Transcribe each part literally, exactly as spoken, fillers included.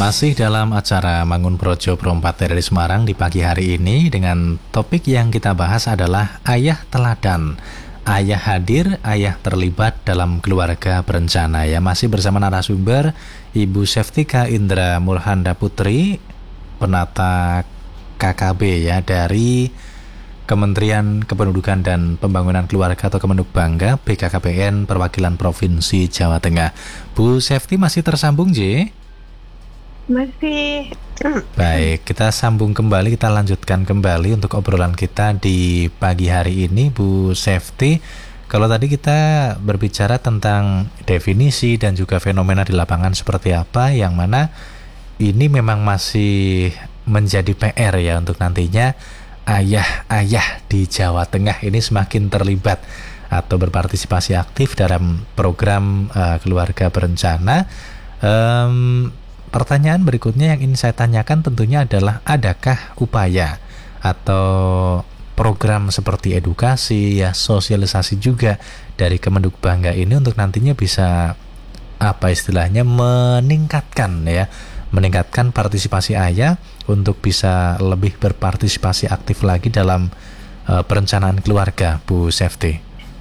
Masih dalam acara Mangun Projo Prompat dari Semarang di pagi hari ini, dengan topik yang kita bahas adalah ayah teladan. Ayah hadir, ayah terlibat dalam keluarga berencana. Ya, masih bersama narasumber Ibu Seftika Indra Mulhanda Putri, penata K K B ya dari Kementerian Kependudukan dan Pembangunan Keluarga atau Kemenubangga, B K K B N Perwakilan Provinsi Jawa Tengah. Bu Sefti masih tersambung, J? Masih. Baik, kita sambung kembali, kita lanjutkan kembali untuk obrolan kita di pagi hari ini, Bu Sefti. Kalau tadi kita berbicara tentang definisi dan juga fenomena di lapangan seperti apa, yang mana ini memang masih menjadi P R ya untuk nantinya ayah-ayah di Jawa Tengah ini semakin terlibat atau berpartisipasi aktif dalam program uh, keluarga berencana. Um, Pertanyaan berikutnya yang ingin saya tanyakan tentunya adalah, adakah upaya atau program seperti edukasi ya, sosialisasi juga dari Kemenubangga ini untuk nantinya bisa apa istilahnya meningkatkan ya, meningkatkan partisipasi ayah untuk bisa lebih berpartisipasi aktif lagi dalam uh, perencanaan keluarga, Bu Sefti?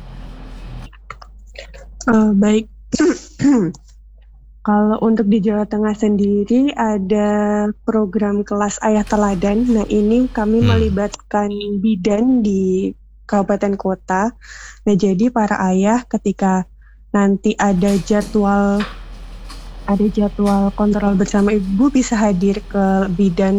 Uh, baik. Kalau untuk di Jawa Tengah sendiri ada program kelas ayah teladan. Nah, ini kami hmm. melibatkan bidan di kabupaten kota. Nah, jadi para ayah ketika nanti ada jadwal ada jadwal kontrol bersama ibu bisa hadir ke bidan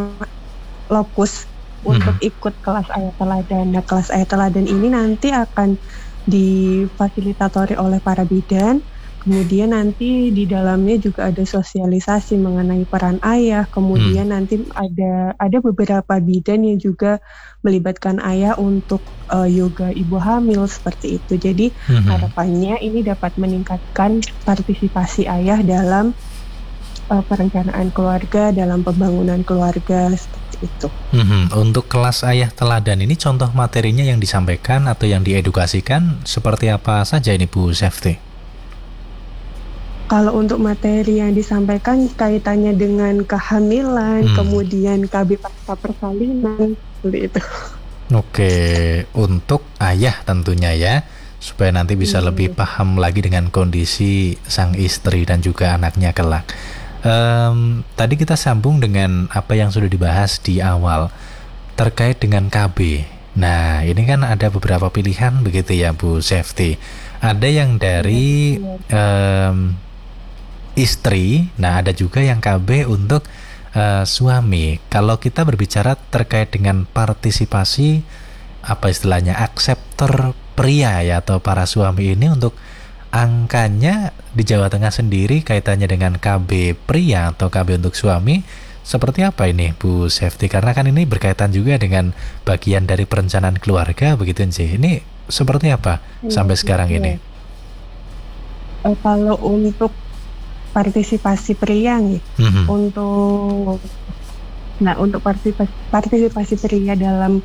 lokus hmm. untuk ikut kelas ayah teladan. Nah, kelas ayah teladan ini nanti akan difasilitatori oleh para bidan. Kemudian nanti di dalamnya juga ada sosialisasi mengenai peran ayah. Kemudian hmm. nanti ada ada beberapa bidan yang juga melibatkan ayah untuk uh, yoga ibu hamil seperti itu. Jadi hmm. harapannya ini dapat meningkatkan partisipasi ayah dalam uh, perencanaan keluarga, dalam pembangunan keluarga seperti itu. Hmm. Untuk kelas ayah teladan ini contoh materinya yang disampaikan atau yang diedukasikan seperti apa saja ini, Bu Sefti? Kalau untuk materi yang disampaikan kaitannya dengan kehamilan, hmm. kemudian K B pasca persalinan, seperti itu. Oke, untuk ayah tentunya ya, supaya nanti bisa hmm. lebih paham lagi dengan kondisi sang istri dan juga anaknya kelak. Um, tadi kita sambung dengan apa yang sudah dibahas di awal terkait dengan K B. Nah, ini kan ada beberapa pilihan begitu ya, Bu Sefti. Ada yang dari um, istri, nah ada juga yang K B untuk uh, suami. Kalau kita berbicara terkait dengan partisipasi, apa istilahnya, akseptor pria ya atau para suami ini, untuk angkanya di Jawa Tengah sendiri kaitannya dengan K B pria atau K B untuk suami, seperti apa ini, Bu Sefti? Karena kan ini berkaitan juga dengan bagian dari perencanaan keluarga begitu sih. Ini seperti apa ya, sampai sekarang ya. ini? Uh, kalau untuk partisipasi pria nih, mm-hmm. untuk nah untuk partisipasi, partisipasi pria dalam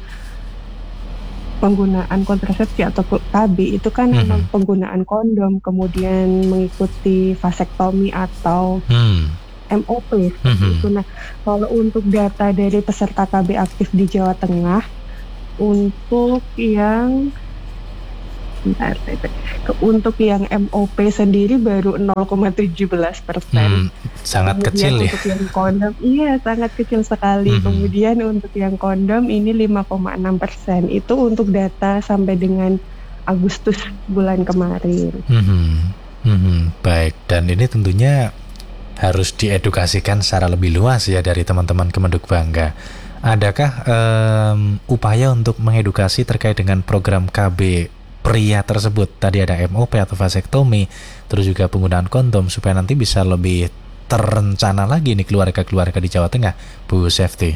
penggunaan kontrasepsi atau K B itu kan mm-hmm. penggunaan kondom, kemudian mengikuti vasektomi atau mm. M O P mm-hmm. itu. Nah, kalau untuk data dari peserta K B aktif di Jawa Tengah, untuk yang Bentar, untuk yang M O P sendiri baru nol koma satu tujuh persen. Hmm, sangat Kemudian kecil ya. Untuk yang kondom, iya sangat kecil sekali. Hmm. Kemudian untuk yang kondom ini lima koma enam persen. Itu untuk data sampai dengan Agustus bulan kemarin. Hmm. Hmm. Baik, dan ini tentunya harus diedukasikan secara lebih luas ya dari teman-teman Kemenubangga. Adakah um, upaya untuk mengedukasi terkait dengan program K B pria tersebut? Tadi ada M O P atau vasektomi, terus juga penggunaan kondom, supaya nanti bisa lebih terencana lagi nih keluarga-keluarga di Jawa Tengah, Bu Sefti.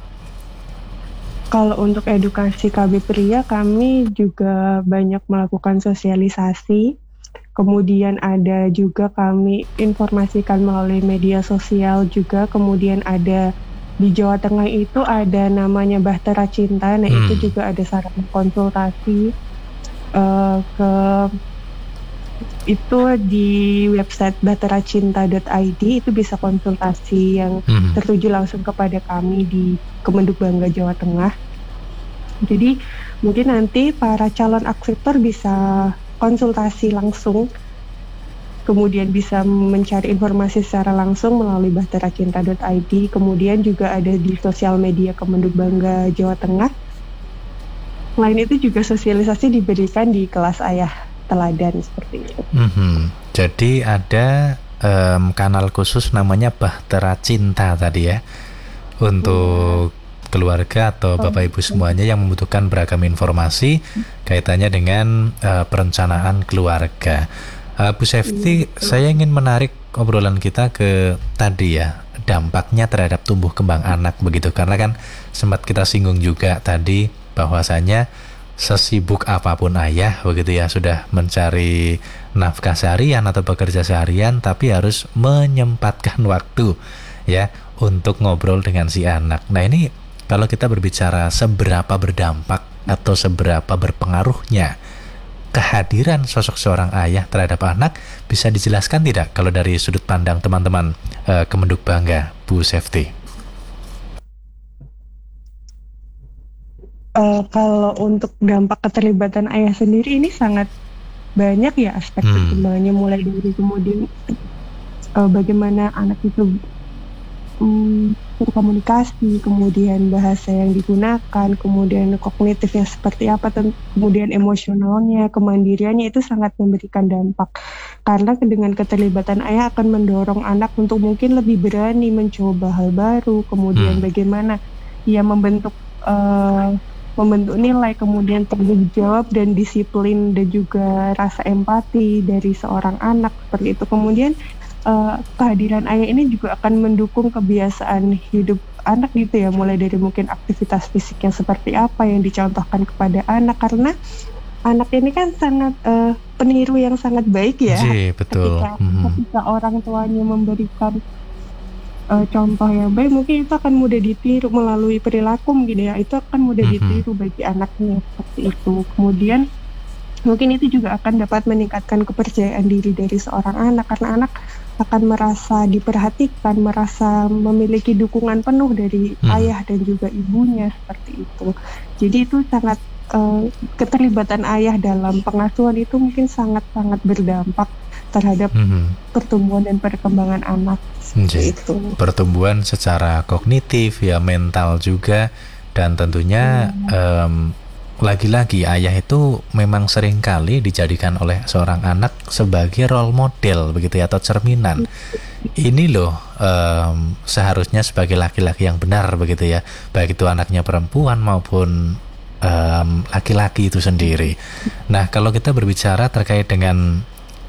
Kalau untuk edukasi K B pria, kami juga banyak melakukan sosialisasi. Kemudian ada juga kami informasikan melalui media sosial juga. Kemudian ada di Jawa Tengah itu ada namanya Bahtera Cinta. Nah hmm. itu juga ada sarana konsultasi Uh, ke itu di website bahtera cinta dot i d, itu bisa konsultasi yang hmm. tertuju langsung kepada kami di Kemenduk Bangga Jawa Tengah. Jadi mungkin nanti para calon akseptor bisa konsultasi langsung, kemudian bisa mencari informasi secara langsung melalui bahtera cinta dot i d, kemudian juga ada di sosial media Kemenduk Bangga Jawa Tengah. Selain itu juga sosialisasi diberikan di kelas ayah teladan seperti itu. Mm-hmm. Jadi ada um, kanal khusus namanya Bahtera Cinta tadi ya, untuk hmm. keluarga atau Bapak Ibu semuanya yang membutuhkan beragam informasi kaitannya dengan uh, perencanaan keluarga. Uh, Bu Sefty, hmm. saya ingin menarik obrolan kita ke tadi ya, dampaknya terhadap tumbuh kembang anak begitu, karena kan sempat kita singgung juga tadi bahwasanya sesibuk apapun ayah begitu ya, sudah mencari nafkah seharian atau bekerja seharian, tapi harus menyempatkan waktu ya untuk ngobrol dengan si anak. Nah ini kalau kita berbicara seberapa berdampak atau seberapa berpengaruhnya kehadiran sosok seorang ayah terhadap anak, bisa dijelaskan tidak kalau dari sudut pandang teman-teman uh, Kemenduk Bangga, Bu Sefty? Uh, kalau untuk dampak keterlibatan ayah sendiri ini sangat banyak ya aspek hmm. perkembangannya, mulai dari kemudian uh, bagaimana anak itu um, berkomunikasi, kemudian bahasa yang digunakan, kemudian kognitifnya seperti apa, kemudian emosionalnya, kemandiriannya, itu sangat memberikan dampak. Karena dengan keterlibatan ayah akan mendorong anak untuk mungkin lebih berani mencoba hal baru, kemudian hmm. bagaimana ia membentuk uh, membentuk nilai, kemudian tanggung jawab dan disiplin dan juga rasa empati dari seorang anak seperti itu. Kemudian uh, kehadiran ayah ini juga akan mendukung kebiasaan hidup anak gitu ya, mulai dari mungkin aktivitas fisik yang seperti apa yang dicontohkan kepada anak, karena anak ini kan sangat uh, peniru yang sangat baik ya. Jee, betul. Ketika, mm-hmm. ketika orang tuanya memberikan Uh, contoh yang baik, mungkin itu akan mudah ditiru melalui perilaku gitu ya, itu akan mudah mm-hmm. ditiru bagi anaknya seperti itu. Kemudian mungkin itu juga akan dapat meningkatkan kepercayaan diri dari seorang anak, karena anak akan merasa diperhatikan, merasa memiliki dukungan penuh dari mm-hmm. ayah dan juga ibunya seperti itu. Jadi itu sangat uh, keterlibatan ayah dalam pengasuhan itu mungkin sangat-sangat berdampak terhadap mm-hmm. pertumbuhan dan perkembangan anak. Itu pertumbuhan secara kognitif ya, mental juga, dan tentunya hmm. um, lagi-lagi ayah itu memang seringkali dijadikan oleh seorang anak sebagai role model begitu ya, atau cerminan. Ini loh um, seharusnya sebagai laki-laki yang benar begitu ya, baik itu anaknya perempuan maupun um, laki-laki itu sendiri. Nah kalau kita berbicara terkait dengan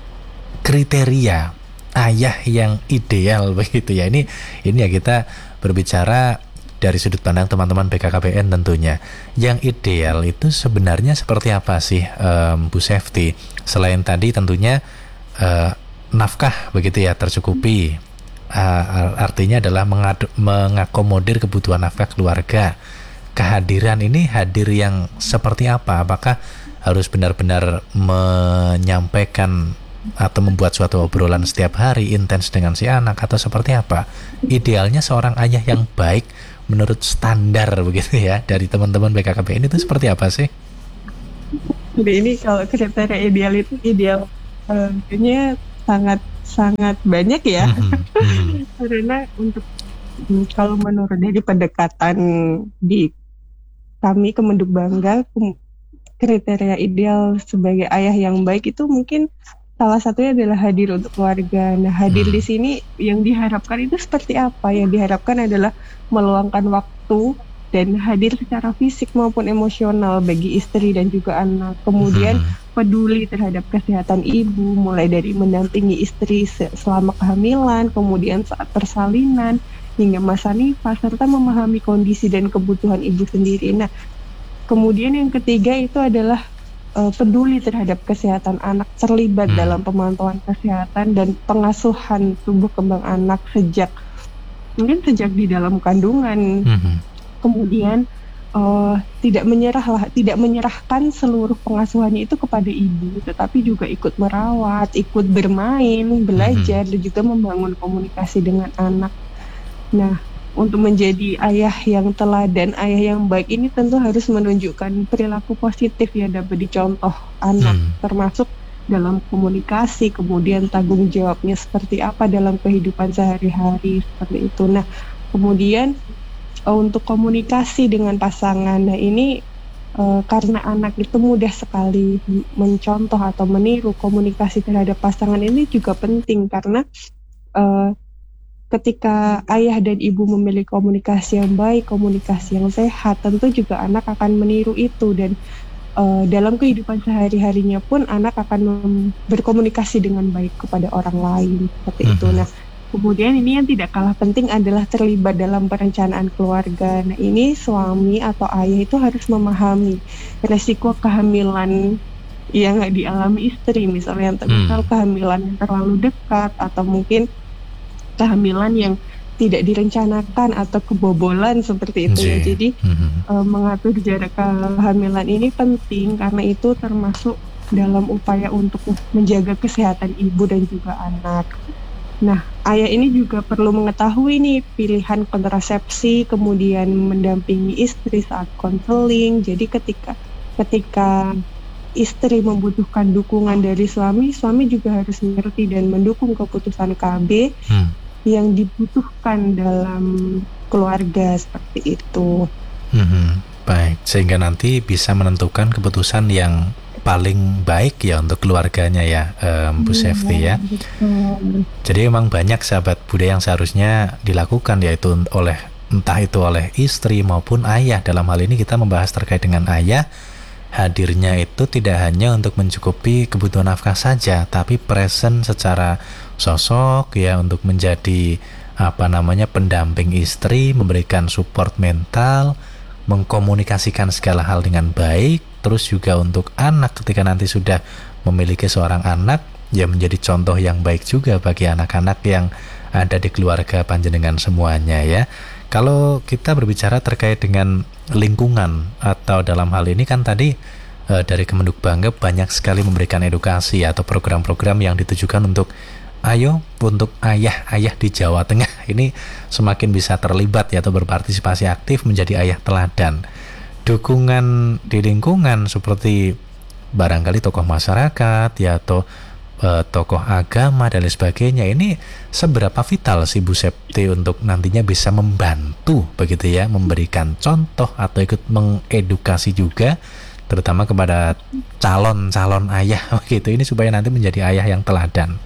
kriteria ayah yang ideal begitu ya, ini ini ya kita berbicara dari sudut pandang teman-teman B K K B N tentunya. Yang ideal itu sebenarnya seperti apa sih, um, Bu Sefty? Selain tadi tentunya uh, nafkah begitu ya tercukupi, uh, artinya adalah mengadu, mengakomodir kebutuhan nafkah keluarga. Kehadiran ini hadir yang seperti apa? Apakah harus benar-benar menyampaikan atau membuat suatu obrolan setiap hari intens dengan si anak, atau seperti apa? Idealnya seorang ayah yang baik menurut standar begitu ya dari teman-teman B K K B N itu seperti apa sih? Jadi ini kalau kriteria ideal itu ideal uh, kayaknya sangat sangat banyak ya. Mm-hmm. Karena untuk kalau menurut dari pendekatan di kami Kemenduk Bangga, kriteria ideal sebagai ayah yang baik itu mungkin salah satunya adalah hadir untuk keluarga. Nah, hadir hmm. di sini yang diharapkan itu seperti apa? Yang diharapkan adalah meluangkan waktu dan hadir secara fisik maupun emosional bagi istri dan juga anak. Kemudian hmm. peduli terhadap kesehatan ibu, mulai dari mendampingi istri selama kehamilan, kemudian saat persalinan, hingga masa nifas, serta memahami kondisi dan kebutuhan ibu sendiri. Nah, kemudian yang ketiga itu adalah Uh, peduli terhadap kesehatan anak, terlibat hmm. dalam pemantauan kesehatan dan pengasuhan tumbuh kembang anak sejak mungkin sejak di dalam kandungan. Hmm. Kemudian uh, tidak menyerah lah, tidak menyerahkan seluruh pengasuhannya itu kepada ibu, tetapi juga ikut merawat, ikut bermain, belajar, Mm-hmm. dan juga membangun komunikasi dengan anak. Nah, untuk menjadi ayah yang teladan, ayah yang baik ini tentu harus menunjukkan perilaku positif yang dapat dicontoh anak, Hmm. termasuk dalam komunikasi, kemudian tanggung jawabnya seperti apa dalam kehidupan sehari-hari, seperti itu. Nah, kemudian uh, untuk komunikasi dengan pasangan, nah ini uh, karena anak itu mudah sekali mencontoh atau meniru, komunikasi terhadap pasangan ini juga penting karena uh, ketika ayah dan ibu memiliki komunikasi yang baik, komunikasi yang sehat, tentu juga anak akan meniru itu, dan uh, dalam kehidupan sehari-harinya pun anak akan mem- berkomunikasi dengan baik kepada orang lain, seperti Mm-hmm. itu. Nah, kemudian ini yang tidak kalah penting adalah terlibat dalam perencanaan keluarga. Nah, ini suami atau ayah itu harus memahami resiko kehamilan yang dialami istri, misalnya misal Hmm. kehamilan yang terlalu dekat atau mungkin kehamilan yang tidak direncanakan atau kebobolan seperti itu ya. J. Jadi Mm-hmm. uh, mengatur jarak kehamilan ini penting karena itu termasuk dalam upaya untuk menjaga kesehatan ibu dan juga anak. Nah, ayah ini juga perlu mengetahui nih pilihan kontrasepsi, kemudian mendampingi istri saat konseling. Jadi ketika ketika istri membutuhkan dukungan dari suami, suami juga harus mengerti dan mendukung keputusan K B Hmm. yang dibutuhkan dalam keluarga, seperti itu. Hmm. Baik, sehingga nanti bisa menentukan keputusan yang paling baik ya untuk keluarganya ya, um, Bu Sefti ya. Betul. Jadi memang banyak sahabat budaya yang seharusnya dilakukan, yaitu oleh entah itu oleh istri maupun ayah. Dalam hal ini kita membahas terkait dengan ayah. Hadirnya itu tidak hanya untuk mencukupi kebutuhan nafkah saja, tapi present secara sosok ya, untuk menjadi apa namanya pendamping istri, memberikan support mental, mengkomunikasikan segala hal dengan baik. Terus juga untuk anak ketika nanti sudah memiliki seorang anak, ya menjadi contoh yang baik juga bagi anak-anak yang ada di keluarga panjenengan semuanya ya. Kalau kita berbicara terkait dengan lingkungan atau dalam hal ini kan tadi e, dari Kemenhub Bangga banyak sekali memberikan edukasi atau program-program yang ditujukan untuk ayo untuk ayah-ayah di Jawa Tengah ini semakin bisa terlibat ya, atau berpartisipasi aktif menjadi ayah teladan. Dukungan di lingkungan seperti barangkali tokoh masyarakat ya, atau Uh, tokoh agama dan lain sebagainya, ini seberapa vital sih Bu Septi untuk nantinya bisa membantu begitu ya, memberikan contoh atau ikut mengedukasi juga terutama kepada calon-calon ayah begitu ini supaya nanti menjadi ayah yang teladan.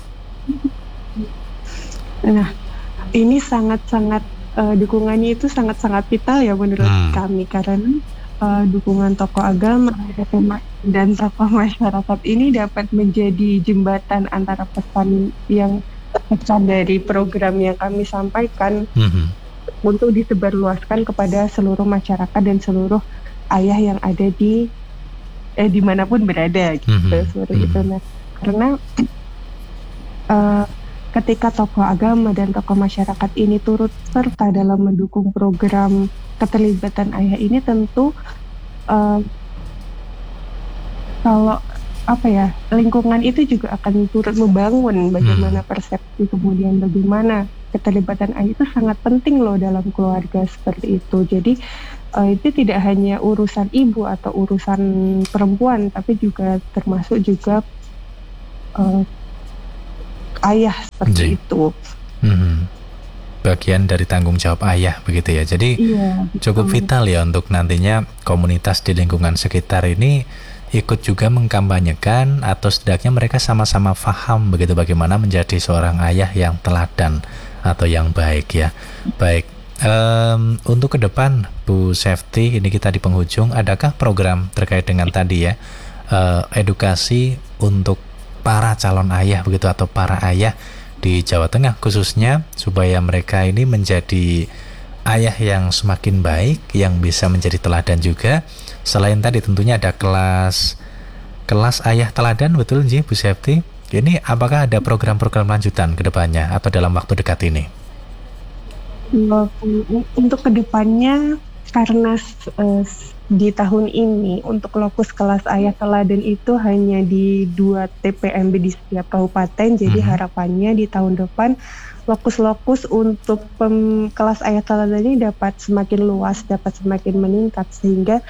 Nah, ini sangat-sangat uh, dukungannya itu sangat-sangat vital ya menurut hmm. kami, karena Uh, dukungan tokoh agama dan tokoh masyarakat ini dapat menjadi jembatan antara pesan yang pesan dari program yang kami sampaikan mm-hmm. untuk disebarluaskan kepada seluruh masyarakat dan seluruh ayah yang ada di eh dimanapun berada gitu, mm-hmm. seperti mm-hmm. itu. Nah, karena uh, ketika tokoh agama dan tokoh masyarakat ini turut serta dalam mendukung program keterlibatan ayah ini, tentu uh, kalau apa ya, lingkungan itu juga akan turut membangun bagaimana persepsi, kemudian bagaimana keterlibatan ayah itu sangat penting loh dalam keluarga, seperti itu. Jadi uh, itu tidak hanya urusan ibu atau urusan perempuan, tapi juga termasuk juga uh, ayah, seperti J. itu. Mm-hmm. Bagian dari tanggung jawab ayah begitu ya. Jadi iya, cukup vital ya untuk nantinya komunitas di lingkungan sekitar ini ikut juga mengkampanyekan, atau setidaknya mereka sama-sama paham begitu bagaimana menjadi seorang ayah yang teladan atau yang baik ya. Baik, um, untuk ke depan Bu Sefti, ini kita di penghujung, adakah program terkait dengan tadi ya, uh, edukasi untuk para calon ayah begitu atau para ayah di Jawa Tengah khususnya, supaya mereka ini menjadi ayah yang semakin baik, yang bisa menjadi teladan juga. Selain tadi tentunya ada kelas kelas ayah teladan, betul Ji Bu Sefti? Ini apakah ada program-program lanjutan ke depannya atau dalam waktu dekat ini? Untuk kedepannya karena uh, di tahun ini untuk lokus kelas ayah teladan itu hanya di dua T P M B di setiap kabupaten. Jadi mm-hmm. harapannya di tahun depan lokus-lokus untuk pem, kelas ayah teladan ini dapat semakin luas, dapat semakin meningkat, sehingga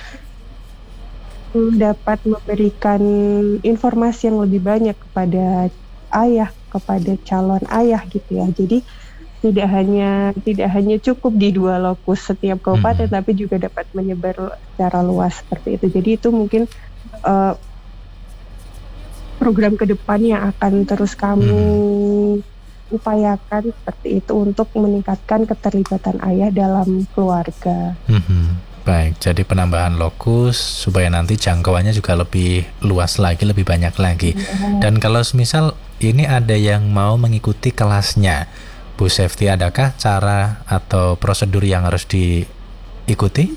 dapat memberikan informasi yang lebih banyak kepada ayah, kepada calon ayah gitu ya. Jadi tidak hanya tidak hanya cukup di dua lokus setiap kabupaten, hmm. tapi juga dapat menyebar secara luas seperti itu. Jadi itu mungkin uh, program ke depan yang akan terus kami hmm. upayakan seperti itu untuk meningkatkan keterlibatan ayah dalam keluarga. Hmm. Baik, jadi penambahan lokus supaya nanti jangkauannya juga lebih luas lagi, lebih banyak lagi. Hmm. Dan kalau misal ini ada yang mau mengikuti kelasnya, Bu Sefty, adakah cara atau prosedur yang harus diikuti?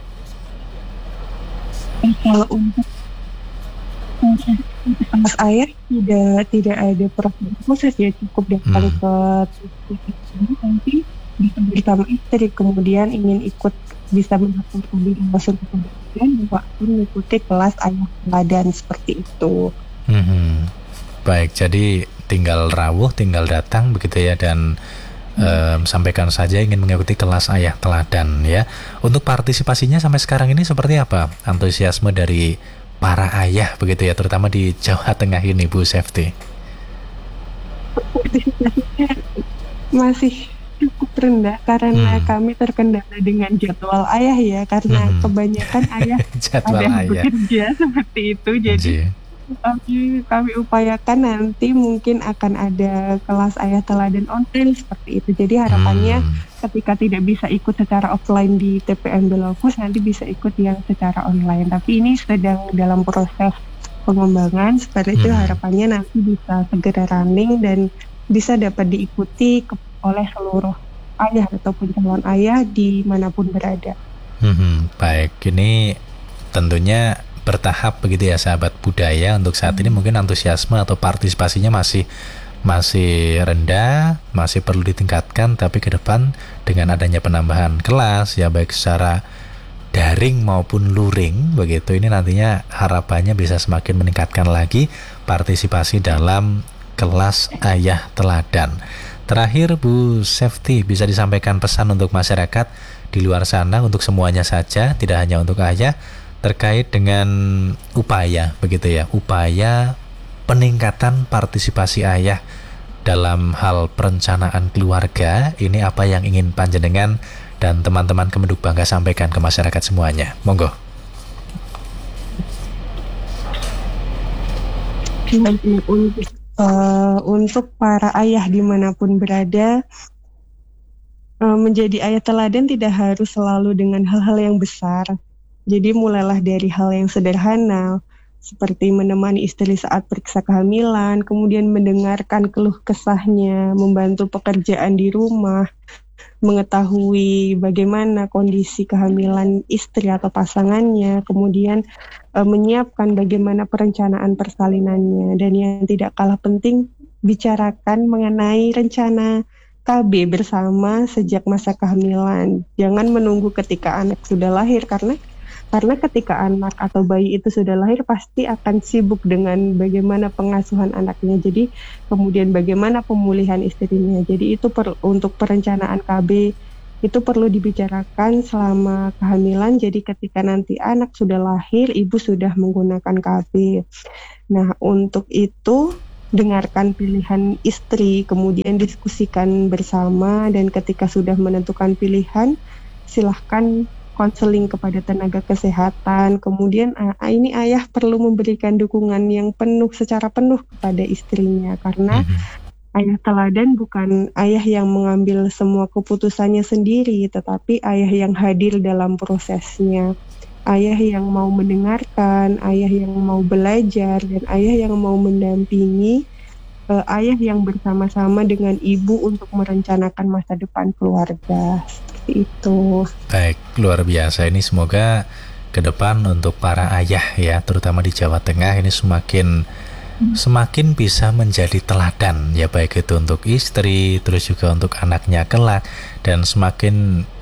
Kalau untuk kelas ayah tidak tidak ada prosedur khusus ya, cukup datang hmm. ke nanti bisa bersama istri, kemudian ingin ikut bisa mendaftar di langsung ke kemudian bahwa akan mengikuti kelas ayah teladan seperti itu. Hmm. Baik, jadi tinggal rawuh, tinggal datang begitu ya, dan hmm. um, sampaikan saja ingin mengikuti kelas ayah teladan ya. Untuk partisipasinya sampai sekarang ini seperti apa antusiasme dari para ayah begitu ya, terutama di Jawa Tengah ini, Bu Sefty? Partisipasinya masih cukup rendah karena hmm. kami terkendala dengan jadwal ayah ya, karena hmm. kebanyakan ayah ada yang bekerja seperti itu. Jadi Kami, kami upayakan nanti mungkin akan ada kelas ayah teladan online seperti itu. Jadi harapannya hmm. ketika tidak bisa ikut secara offline di T P M B Lokus, nanti bisa ikut yang secara online. Tapi ini sedang dalam proses pengembangan seperti itu. Hmm. Harapannya nanti bisa segera running dan bisa dapat diikuti ke, oleh seluruh ayah ataupun calon ayah dimanapun berada. Hmm, baik, ini tentunya bertahap begitu ya sahabat budaya. Untuk saat ini mungkin antusiasme atau partisipasinya masih masih rendah, masih perlu ditingkatkan, tapi ke depan dengan adanya penambahan kelas ya baik secara daring maupun luring begitu, ini nantinya harapannya bisa semakin meningkatkan lagi partisipasi dalam kelas ayah teladan. Terakhir Bu Sefty, bisa disampaikan pesan untuk masyarakat di luar sana, untuk semuanya saja, tidak hanya untuk ayah, terkait dengan upaya begitu ya, upaya peningkatan partisipasi ayah dalam hal perencanaan keluarga. Ini apa yang ingin panjenengan dan teman-teman Kemenduk Bangga sampaikan ke masyarakat semuanya? Monggo. Untuk, uh, untuk para ayah dimanapun berada, uh, menjadi ayah teladan tidak harus selalu dengan hal-hal yang besar. Jadi mulailah dari hal yang sederhana, seperti menemani istri saat periksa kehamilan, kemudian mendengarkan keluh kesahnya, membantu pekerjaan di rumah, mengetahui bagaimana kondisi kehamilan istri atau pasangannya, kemudian e, menyiapkan bagaimana perencanaan persalinannya, dan yang tidak kalah penting, bicarakan mengenai rencana K B bersama sejak masa kehamilan. Jangan menunggu ketika anak sudah lahir, karena Karena ketika anak atau bayi itu sudah lahir pasti akan sibuk dengan bagaimana pengasuhan anaknya. Jadi kemudian bagaimana pemulihan istrinya. Jadi itu per, untuk perencanaan K B itu perlu dibicarakan selama kehamilan. Jadi ketika nanti anak sudah lahir, ibu sudah menggunakan K B. Nah, untuk itu dengarkan pilihan istri, kemudian diskusikan bersama, dan ketika sudah menentukan pilihan, silahkan konseling kepada tenaga kesehatan. Kemudian uh, ini ayah perlu memberikan dukungan yang penuh, secara penuh kepada istrinya, karena mm-hmm. ayah teladan bukan ayah yang mengambil semua keputusannya sendiri, tetapi ayah yang hadir dalam prosesnya, ayah yang mau mendengarkan, ayah yang mau belajar, dan ayah yang mau mendampingi, uh, ayah yang bersama-sama dengan ibu untuk merencanakan masa depan keluarga. Itu. Baik, luar biasa. Ini semoga ke depan untuk para ayah ya, terutama di Jawa Tengah ini semakin hmm. semakin bisa menjadi teladan ya, baik itu untuk istri, terus juga untuk anaknya kelak, dan semakin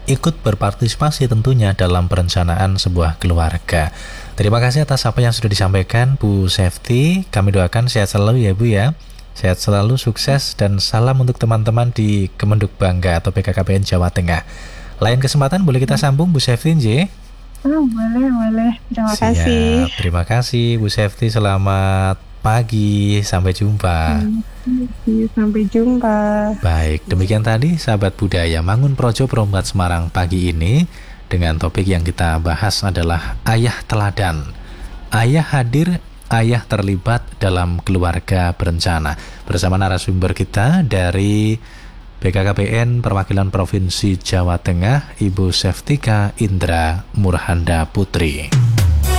ikut berpartisipasi tentunya dalam perencanaan sebuah keluarga. Terima kasih atas apa yang sudah disampaikan Bu Sefty. Kami doakan sehat selalu ya Bu ya. Sehat selalu, sukses, dan salam untuk teman-teman di Kemenduk Bangga atau B K K B N Jawa Tengah. Lain kesempatan boleh kita sambung Bu Sefty Nje? Oh, boleh, boleh. Terima Siap. kasih. Terima kasih Bu Sefty. Selamat pagi, sampai jumpa. Sampai jumpa. Baik, demikian tadi sahabat budaya Mangun Projo Perumbat Semarang pagi ini. Dengan topik yang kita bahas adalah ayah teladan. Ayah hadir, ayah terlibat dalam keluarga berencana. Bersama narasumber kita dari B K K B N Perwakilan Provinsi Jawa Tengah, Ibu Seftika Indra Murhanda Putri.